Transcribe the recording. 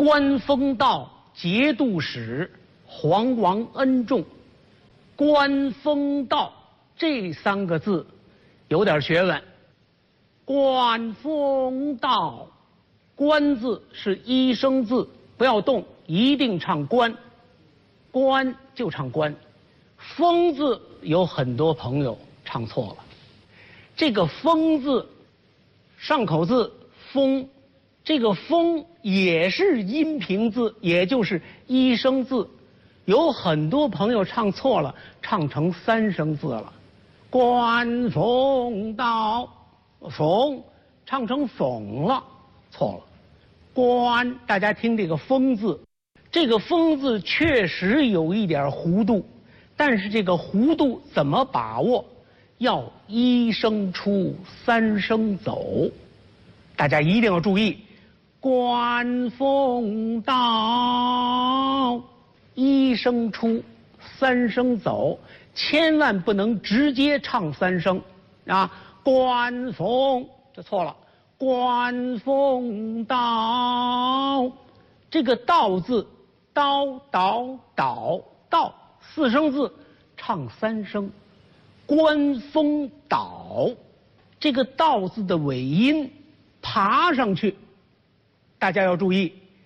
官封道，节度使，皇王恩重。官封道这3个字有点学问。官封道，官字是一声字，不要动，一定唱官。官就唱官。封字有很多朋友唱错了。这个封字，上口字封，这个封也是阴平字，也就是一声字。有很多朋友唱错了，唱成3声字了。官封道，封唱成讽了，错了。官，大家听这个封字，这个封字确实有一点弧度，但是这个弧度怎么把握？要1声出3声走，大家一定要注意。官封道，1声出3声走，千万不能直接唱3声啊！官封这错了，官封道，这个道字，刀倒倒道4声字，唱3声。官封岛，这个道字的尾音爬上去，大家要注意。